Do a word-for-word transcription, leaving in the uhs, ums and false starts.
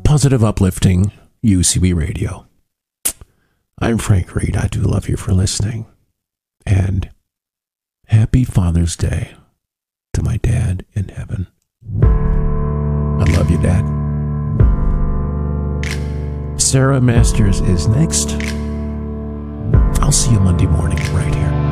positive, uplifting U C B Radio. I'm Frank Reed. I do love you for listening. And happy Father's Day to my dad in heaven. I love you, Dad. Sarah Masters is next. I'll see you Monday morning right here.